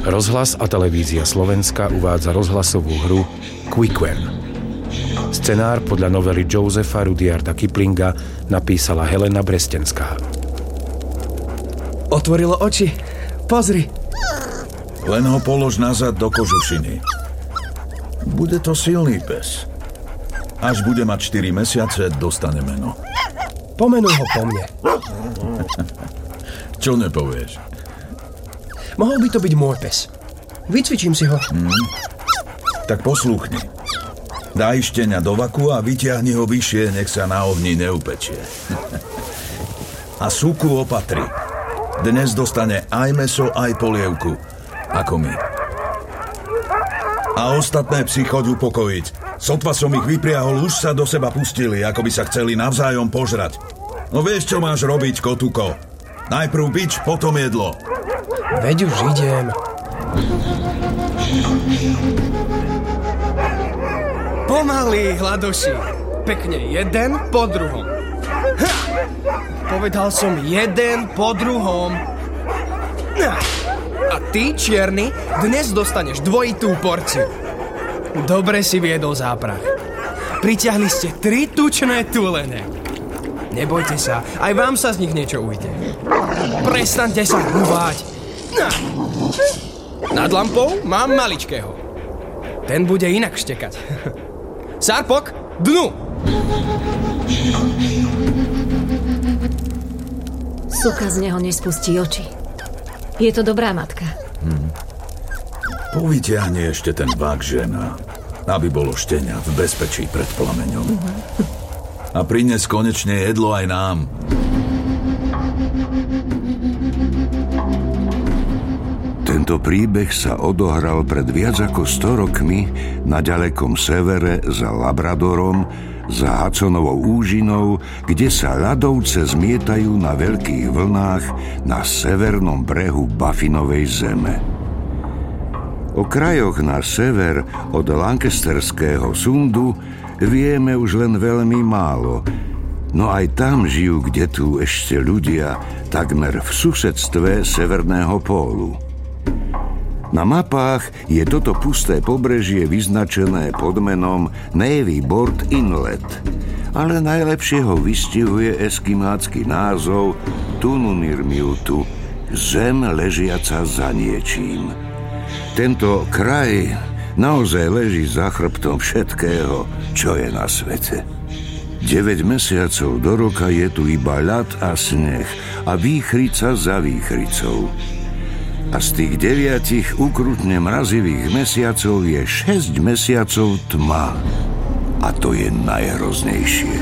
Rozhlas a televízia Slovenska uvádza rozhlasovú hru Quick-Wen. Scenár podľa novely Josepha Rudyarda Kiplinga napísala Helena Brestenská. Otvorilo oči. Pozri. Len ho polož nazad do kožušiny. Bude to silný pes. Až bude mať 4 mesiace, dostane meno. Pomenuj ho po mne. Čo nepovieš? Mohol by to byť môj pes. Vycvičím si ho. Tak poslúchni. Daj štenia do vaku a vyťahni ho vyššie, nech sa na ohni neupečie. A súku opatri. Dnes dostane aj mäso, aj polievku. Ako my. A ostatné psy choď upokojiť. Sotva som ich vypriahol, už sa do seba pustili, ako by sa chceli navzájom požrať. No vieš, čo máš robiť, kotuko? Najprv bič, potom jedlo. Veď už idem. Pomaly, hladoši. Pekne jeden po druhom. Ha! Povedal som jeden po druhom. A ty, čierny, dnes dostaneš dvojitú porciu. Dobre si viedol záprach. Priťahli ste 3 tučné tulené. Nebojte sa, aj vám sa z nich niečo ujde. Prestaňte sa húvať. Nad lampou mám maličkého. Ten bude inak štekať. Sarpok, dnu! Suka z neho nespustí oči. Je to dobrá matka. Povyťahni ešte ten vák, žena, aby bolo štenia v bezpečí pred plameňom. A prines konečne jedlo aj nám. Tento príbeh sa odohral pred viac ako 100 rokmi na ďalekom severe za Labradorom, za Hudsonovou úžinou, kde sa ľadovce zmietajú na veľkých vlnách na severnom brehu Baffinovej zeme. O krajoch na sever od Lancasterského sundu vieme už len veľmi málo, no aj tam žijú kdetu ešte ľudia takmer v susedstve Severného pólu. Na mapách je toto pusté pobrežie vyznačené pod menom Navy Board Inlet, ale najlepšie ho vystihuje eskimácky názov Tununirmiutu, zem ležiaca za niečím. Tento kraj naozaj leží za chrbtom všetkého, čo je na svete. 9 mesiacov do roka je tu iba ľad a sneh a výchrica za výchricou. A z tých 9 ukrutne mrazivých mesiacov je 6 mesiacov tma. A to je najhroznejšie.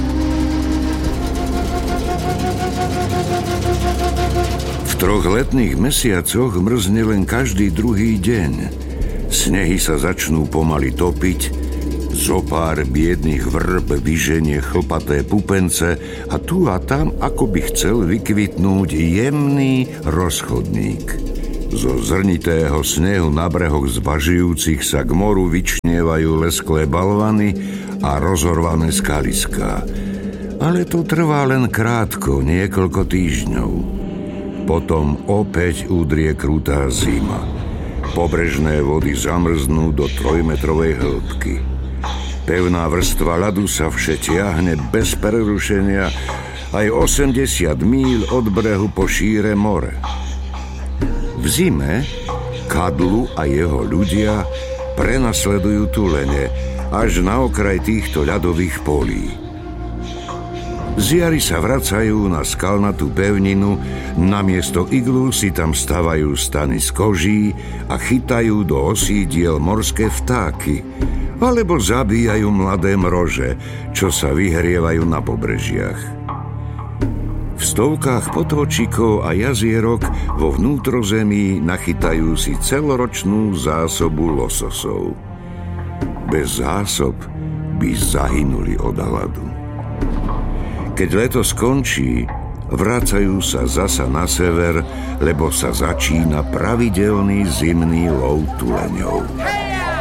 V 3 letných mesiacoch mrzne len každý druhý deň. Snehy sa začnú pomaly topiť, zopár biedných vrb vyženie chlpaté pupence a tu a tam ako by chcel vykvitnúť jemný rozchodník. Zo zrnitého snehu na brehoch zvažujúcich sa k moru vyčnievajú lesklé balvany a rozorvané skaliská. Ale to trvá len krátko, niekoľko týždňov. Potom opäť udrie krutá zima. Pobrežné vody zamrznú do 3-metrovej hĺbky. Pevná vrstva ľadu sa všetiahne bez prerušenia aj 80 míľ od brehu po šíre more. V zime Kadlu a jeho ľudia prenasledujú tulene až na okraj týchto ľadových polí. Z jary sa vracajú na skalnatú pevninu, namiesto iglú si tam stavajú stany z koží a chytajú do osídiel morské vtáky, alebo zabíjajú mladé mrože, čo sa vyhrievajú na pobrežiach. V stovkách potôčikov a jazierok vo vnútrozemí nachytajú si celoročnú zásobu lososov. Bez zásob by zahynuli od hladu. Keď leto skončí, vracajú sa zasa na sever, lebo sa začína pravidelný zimný lov tuleňov.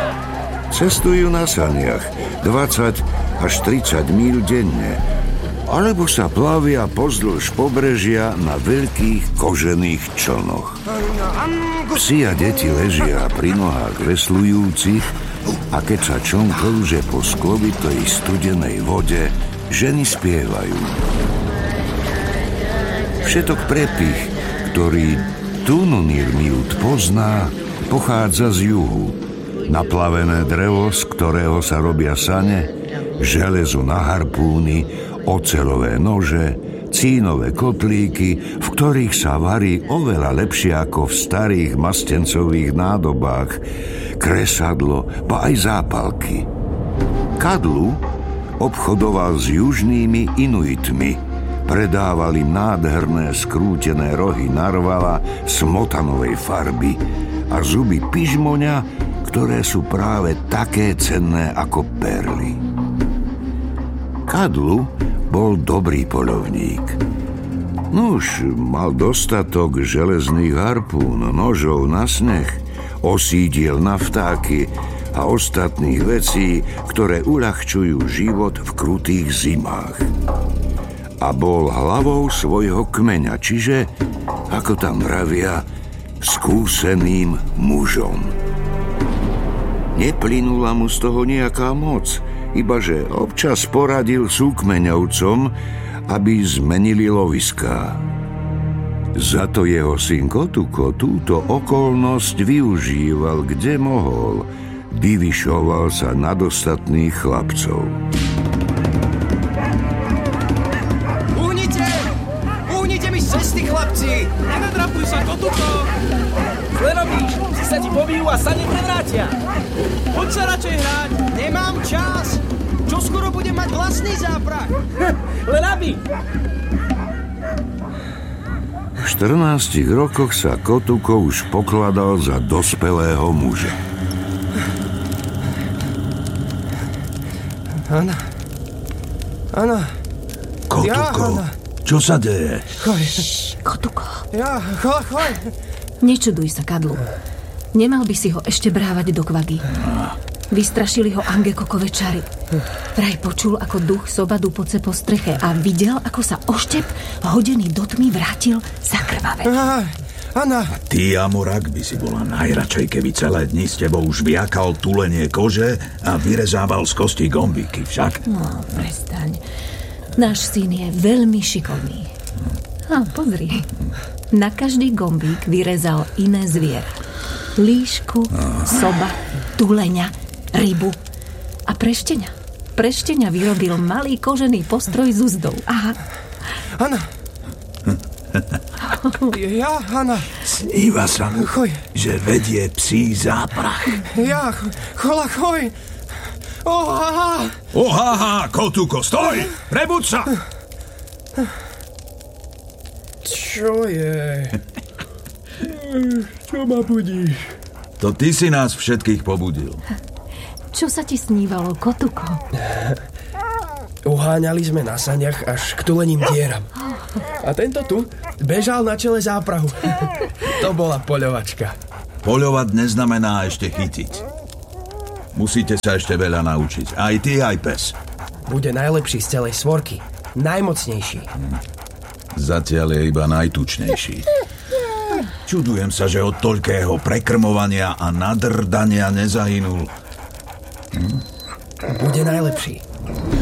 Cestujú na saniach 20 až 30 míľ denne alebo sa plavia pozdĺž pobrežia na veľkých kožených člnoch. Psi a deti ležia pri nohách veslujúcich a keď sa čln klže po sklovitej studenej vode, ženy spievajú. Všetok prepich, ktorý Tununirmiut pozná, pochádza z juhu. Naplavené drevo, z ktorého sa robia sane, železo na harpúny, oceľové nože, cínové kotlíky, v ktorých sa varí oveľa lepšie ako v starých mastencových nádobách, kresadlo, ba aj zápalky. Kadlu obchodoval s južnými Inuitmi. Predával im nádherné skrútené rohy narvala smotanovej farby a zuby pižmoňa, ktoré sú práve také cenné ako perly. Kadlu bol dobrý poľovník. Nuž, mal dostatok železných harpún, nožov na sneh, osídiel na vtáky a ostatných vecí, ktoré uľahčujú život v krutých zimách. A bol hlavou svojho kmeňa, čiže, ako tam vravia, skúseným mužom. Neplynula mu z toho nejaká moc, ibaže občas poradil súkmeňovcom, aby zmenili loviská. Za to jeho syn Kotuko túto okolnosť využíval, kde mohol. Vyvyšoval sa nad ostatných chlapcov. Cesty, chlapci! Nenadrapuj sa, Kotuko! Zle robíš, si sa ti pobijú a sa neprevrátia. Poď sa radšej hrať. Nemám čas! Čo skoro budem mať vlastný záprach? Len aby! V 14 rokoch sa Kotuko už pokladal za dospelého muža. Anna. Kotuko, Ja, Anna. čo sa deje? Choj, Kotuko. Ja, choj. Nečuduj sa, Kadlu. Nemal by si ho ešte brávať do kvagy. Vystrašili ho Angekokove čary. Vraj počul, ako duch sobadu poce po streche a videl, ako sa oštep hodený do tmy vrátil zakrvavé. Anna. Ty, Amorak, by si bola najradšej, keby celé dni s tebou už viakal tulenie kože a vyrezával z kosti gombíky, však? No, prestaň. Náš syn je veľmi šikovný. A pozri, na každý gombík vyrezal iné zviera. Líšku, soba, tuleňa, rybu a prešteňa. Prešteňa vyrobil malý kožený postroj z uzdou. Aha. Anna. Ja, Anna. Sníva sa mu, že vedie psí záprach. Ja, choj. Ohaha, Kotuko, stoj! Prebuď sa! Čo je? Čo ma budíš? To ty si nás všetkých pobudil. Čo sa ti snívalo, Kotuko? Uháňali sme na saniach až k tulením dieram. A tento tu bežal na čele záprahu. To bola poľovačka. Poľovať neznamená ešte chytiť. Musíte sa ešte veľa naučiť. Aj ty, aj pes. Bude najlepší z celej svorky. Najmocnejší. Zatiaľ je iba najtučnejší. Čudujem sa, že od toľkého prekrmovania a nadrdania nezahynul. Bude najlepší.